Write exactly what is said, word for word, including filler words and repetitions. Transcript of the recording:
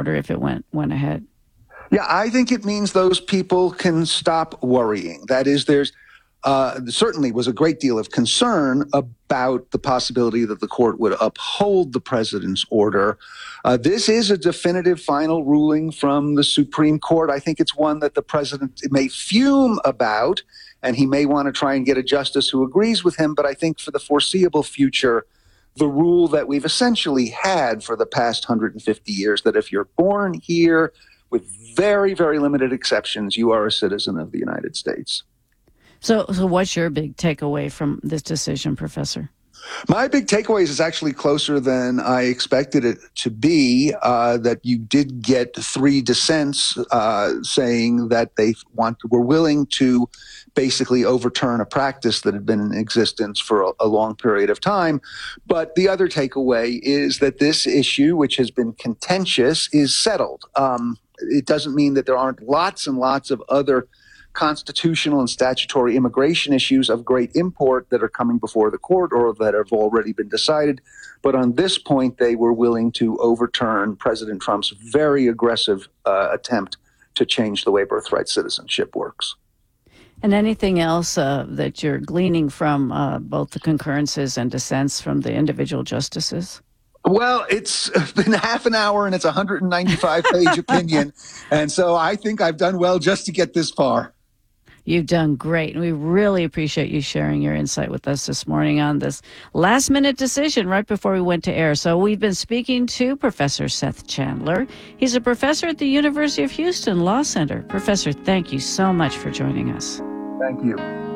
order if it went went ahead? Yeah, I think it means those people can stop worrying. That is, there's uh, certainly was a great deal of concern about the possibility that the court would uphold the president's order. Uh, this is a definitive final ruling from the Supreme Court. I think it's one that the president may fume about, and he may want to try and get a justice who agrees with him. But I think for the foreseeable future, the rule that we've essentially had for the past one hundred fifty years, that if you're born here, with very, very limited exceptions, you are a citizen of the United States. So, so what's your big takeaway from this decision, Professor? My big takeaway is actually closer than I expected it to be, uh, that you did get three dissents uh, saying that they want were willing to basically overturn a practice that had been in existence for a, a long period of time. But the other takeaway is that this issue, which has been contentious, is settled. Um, it doesn't mean that there aren't lots and lots of other constitutional and statutory immigration issues of great import that are coming before the court or that have already been decided. But on this point, they were willing to overturn President Trump's very aggressive uh, attempt to change the way birthright citizenship works. And anything else uh, that you're gleaning from uh, both the concurrences and dissents from the individual justices? Well, it's been half an hour and it's a one hundred ninety-five page opinion. And so I think I've done well just to get this far. You've done great, and we really appreciate you sharing your insight with us this morning on this last-minute decision right before we went to air. So we've been speaking to Professor Seth Chandler. He's a professor at the University of Houston Law Center. Professor, thank you so much for joining us. Thank you.